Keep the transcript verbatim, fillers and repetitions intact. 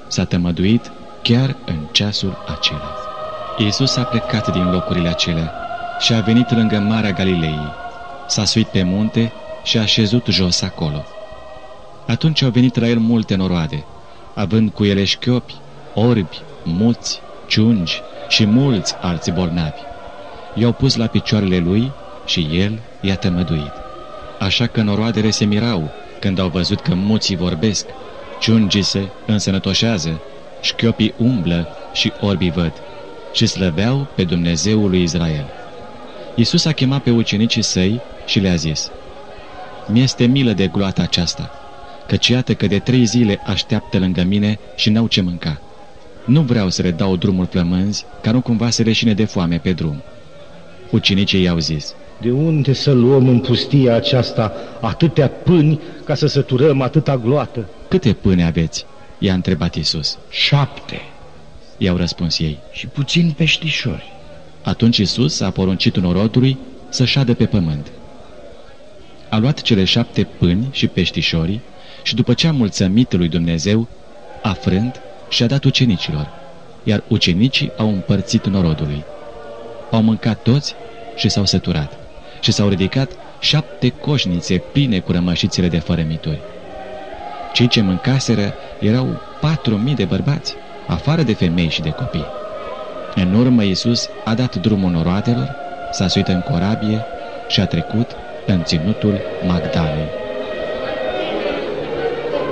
s-a tămăduit chiar în ceasul acela. Iisus a plecat din locurile acelea și a venit lângă Marea Galilei. S-a suit pe munte și a șezut jos acolo. Atunci au venit la el multe noroade, având cu ele șchiopi, orbi, muți, ciungi și mulți alți bolnavi. I-au pus la picioarele lui și el i-a tămăduit. Așa că noroadele se mirau când au văzut că muții vorbesc, ciungii se însănătoșează, șchiopii umblă și orbii văd și slăveau pe Dumnezeul lui Israel. Iisus a chemat pe ucenicii săi și le-a zis: Mi-este milă de gloata aceasta, căci iată că de trei zile așteaptă lângă mine și n-au ce mânca. Nu vreau să le dau drumul flămânzi, ca nu cumva să leșine de foame pe drum. Ucenicii i-au zis: De unde să luăm în pustia aceasta atâtea pâini ca să săturăm atâta gloată? Câte pâine aveți? I-a întrebat Iisus. Șapte. I-au răspuns ei. Și puțin peștișori. Atunci Iisus a poruncit norodului să șadă pe pământ. A luat cele șapte pâini și peștișorii și după ce a mulțumit lui Dumnezeu, a frânt și a dat ucenicilor, iar ucenicii au împărțit norodului. Au mâncat toți și s-au săturat și s-au ridicat șapte coșnițe pline cu rămășițele de fărămituri. Cei ce mâncaseră erau patru mii de bărbați, afară de femei și de copii. În urmă Iisus a dat drumul noroadelor, s-a suit în corabie și a trecut în ținutul Magdalei.